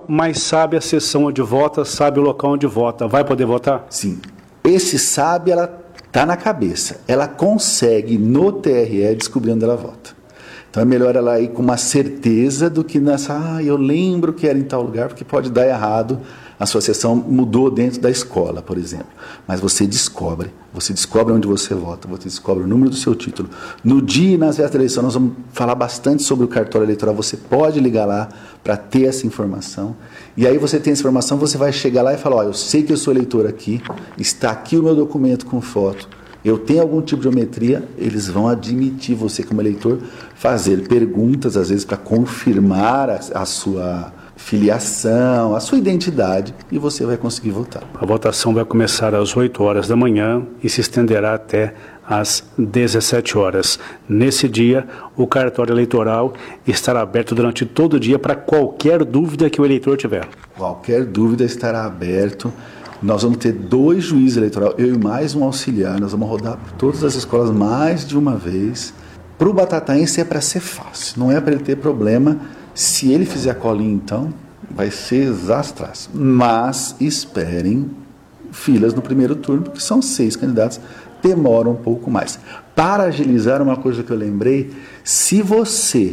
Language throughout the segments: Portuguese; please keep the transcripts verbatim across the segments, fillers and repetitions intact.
mas sabe a sessão onde vota, sabe o local onde vota. Vai poder votar? Sim. Esse sabe, ela está na cabeça. Ela consegue, no T R E, descobrir onde ela vota. Então é melhor ela ir com uma certeza do que nessa, ah, eu lembro que era em tal lugar, porque pode dar errado, a sua sessão mudou dentro da escola, por exemplo. Mas você descobre, você descobre onde você vota, você descobre o número do seu título. No dia e nas vésperas da eleição, nós vamos falar bastante sobre o cartório eleitoral, você pode ligar lá para ter essa informação. E aí você tem essa informação, você vai chegar lá e falar, ó, eu sei que eu sou eleitor aqui, está aqui o meu documento com foto, eu tenho algum tipo de biometria, eles vão admitir você como eleitor, fazer perguntas, às vezes, para confirmar a, a sua filiação, a sua identidade, e você vai conseguir votar. A votação vai começar às oito horas da manhã e se estenderá até às dezessete horas. Nesse dia, o cartório eleitoral estará aberto durante todo o dia para qualquer dúvida que o eleitor tiver. Qualquer dúvida estará aberto. Nós vamos ter dois juízes eleitorais, eu e mais um auxiliar. Nós vamos rodar por todas as escolas mais de uma vez. Para o batataense é para ser fácil, não é para ele ter problema. Se ele fizer a colinha, então, vai ser desastraço. Mas esperem filas no primeiro turno, porque são seis candidatos, demora um pouco mais. Para agilizar, uma coisa que eu lembrei, se você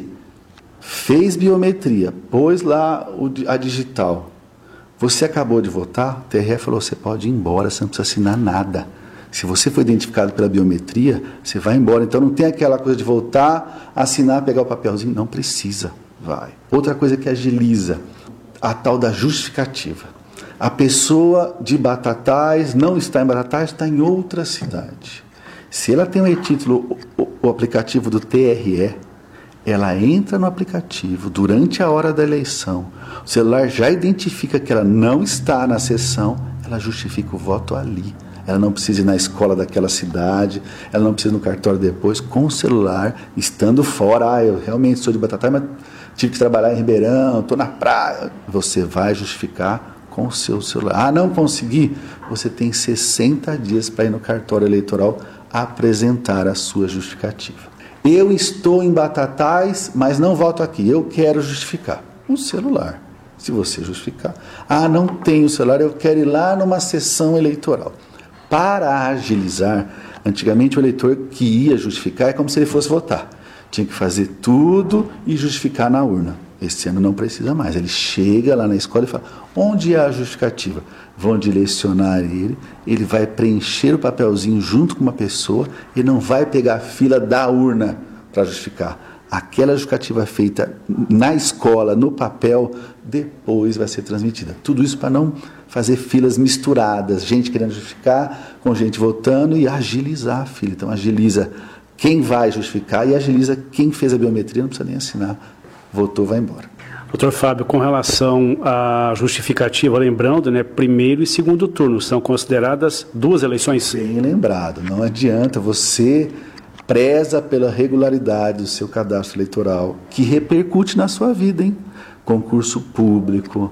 fez biometria, pôs lá a digital, você acabou de votar, o T R E falou, você pode ir embora, você não precisa assinar nada. Se você foi identificado pela biometria, você vai embora. Então não tem aquela coisa de voltar, assinar, pegar o papelzinho. Não precisa, vai. Outra coisa que agiliza, a tal da justificativa. A pessoa de Batatais não está em Batatais, está em outra cidade. Se ela tem o e-título, o, o aplicativo do T R E, ela entra no aplicativo durante a hora da eleição, o celular já identifica que ela não está na sessão, ela justifica o voto ali. Ela não precisa ir na escola daquela cidade, ela não precisa ir no cartório depois, com o celular, estando fora. Ah, eu realmente sou de Batatais, mas tive que trabalhar em Ribeirão, estou na praia. Você vai justificar com o seu celular. Ah, não consegui? Você tem sessenta dias para ir no cartório eleitoral apresentar a sua justificativa. Eu estou em Batatais, mas não voto aqui. Eu quero justificar. Um celular. Se você justificar. Ah, não tenho celular, eu quero ir lá numa sessão eleitoral. Para agilizar, antigamente o eleitor que ia justificar é como se ele fosse votar. Tinha que fazer tudo e justificar na urna. Esse ano não precisa mais. Ele chega lá na escola e fala, onde é a justificativa? Vão direcionar ele, ele vai preencher o papelzinho junto com uma pessoa e não vai pegar a fila da urna para justificar. Aquela justificativa feita na escola, no papel, depois vai ser transmitida. Tudo isso para não fazer filas misturadas, gente querendo justificar com gente votando e agilizar a fila. Então agiliza quem vai justificar e agiliza quem fez a biometria, não precisa nem assinar. Votou, vai embora. Doutor Fábio, com relação à justificativa, lembrando, né, primeiro e segundo turno, são consideradas duas eleições? Bem lembrado, não adianta, você preza pela regularidade do seu cadastro eleitoral, que repercute na sua vida, hein? Concurso público,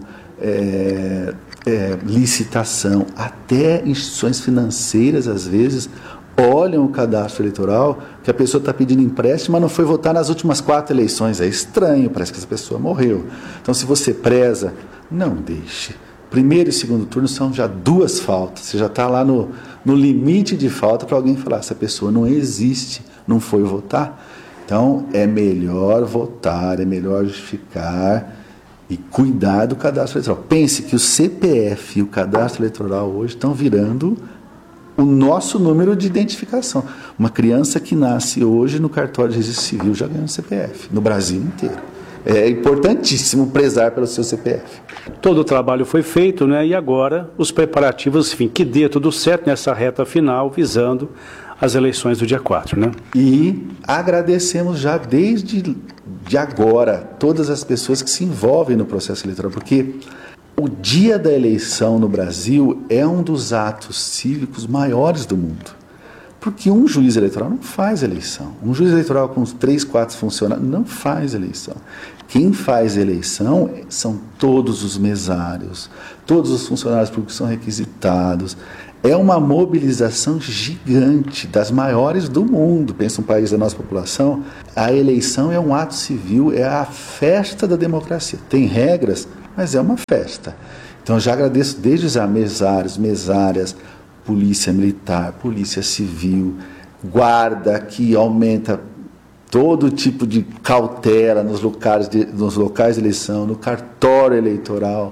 é, é, licitação, até instituições financeiras, às vezes, olham o cadastro eleitoral, que a pessoa está pedindo empréstimo, mas não foi votar nas últimas quatro eleições. É estranho, parece que essa pessoa morreu. Então, se você preza, não deixe. Primeiro e segundo turno são já duas faltas. Você já está lá no, no limite de falta para alguém falar, essa pessoa não existe, não foi votar. Então, é melhor votar, é melhor justificar e cuidar do cadastro eleitoral. Pense que o C P F e o cadastro eleitoral hoje estão virando o nosso número de identificação. Uma criança que nasce hoje no cartório de registro civil já ganha um C P F, no Brasil inteiro. É importantíssimo prezar pelo seu C P F. Todo o trabalho foi feito, né? E agora os preparativos, enfim, que dê tudo certo nessa reta final, visando as eleições do dia quatro, né? E agradecemos já desde de agora todas as pessoas que se envolvem no processo eleitoral, porque o dia da eleição no Brasil é um dos atos cívicos maiores do mundo. Porque um juiz eleitoral não faz eleição. Um juiz eleitoral com três, quatro funcionários não faz eleição. Quem faz eleição são todos os mesários, todos os funcionários públicos são requisitados. É uma mobilização gigante, das maiores do mundo. Pensa um país da nossa população, a eleição é um ato civil, é a festa da democracia. Tem regras? mas é uma festa. Então, já agradeço desde os mesários, mesárias, polícia militar, polícia civil, guarda que aumenta todo tipo de cautela nos locais de, nos locais de eleição, no cartório eleitoral.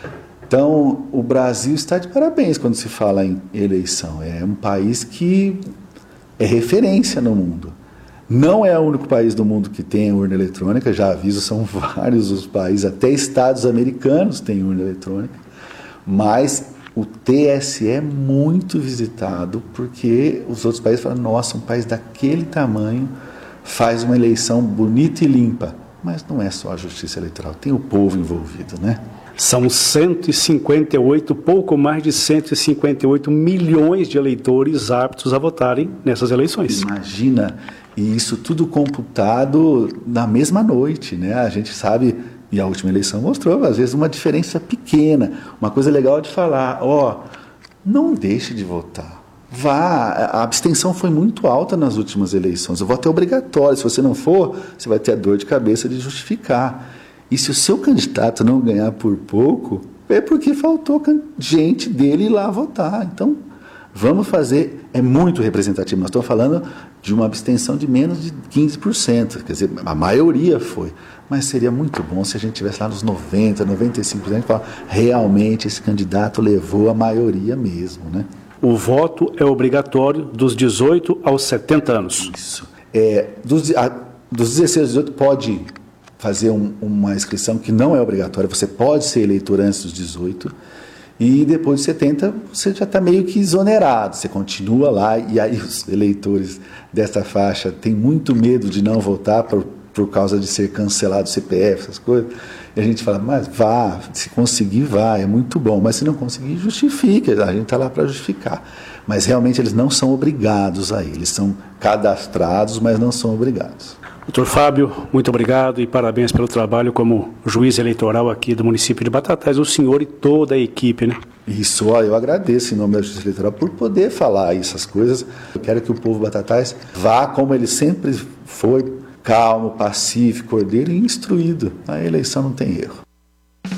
Então, o Brasil está de parabéns quando se fala em eleição. É um país que é referência no mundo. Não é o único país do mundo que tem urna eletrônica, já aviso, são vários os países, até estados americanos têm urna eletrônica, mas o T S E é muito visitado porque os outros países falam, nossa, um país daquele tamanho faz uma eleição bonita e limpa. Mas não é só a justiça eleitoral, tem o povo envolvido, né? São cento e cinquenta e oito, pouco mais de cento e cinquenta e oito milhões de eleitores aptos a votarem nessas eleições. Imagina, e isso tudo computado na mesma noite, né? A gente sabe, e a última eleição mostrou, às vezes, uma diferença pequena. Uma coisa legal de falar, ó, não deixe de votar. Vá, a abstenção foi muito alta nas últimas eleições. O voto é obrigatório, se você não for, você vai ter a dor de cabeça de justificar. E se o seu candidato não ganhar por pouco, é porque faltou gente dele ir lá votar. Então, vamos fazer, é muito representativo. Nós estamos falando de uma abstenção de menos de quinze por cento, quer dizer, a maioria foi. Mas seria muito bom se a gente tivesse lá nos noventa por cento, noventa e cinco por cento e falar, realmente esse candidato levou a maioria mesmo, né? O voto é obrigatório dos dezoito aos setenta anos. Isso. É, dos, a, dos dezesseis aos dezoito pode fazer um, uma inscrição que não é obrigatória, você pode ser eleitor antes dos dezoito, e depois de setenta você já está meio que exonerado, você continua lá, e aí os eleitores dessa faixa têm muito medo de não votar por, por causa de ser cancelado o C P F, essas coisas, e a gente fala, mas vá, se conseguir vá, é muito bom, mas se não conseguir, justifique, a gente está lá para justificar. Mas realmente eles não são obrigados a ir, eles são cadastrados, mas não são obrigados. Doutor Fábio, muito obrigado e parabéns pelo trabalho como juiz eleitoral aqui do município de Batatais, o senhor e toda a equipe, né? Isso, ó, eu agradeço em nome da Justiça Eleitoral por poder falar essas coisas. Eu quero que o povo Batatais vá como ele sempre foi, calmo, pacífico, ordeiro e instruído. A eleição não tem erro.